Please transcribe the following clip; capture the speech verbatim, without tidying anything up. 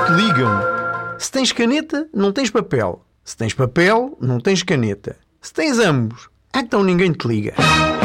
te ligam. Se tens caneta, não tens papel. Se tens papel, não tens caneta. Se tens ambos, então ninguém te liga.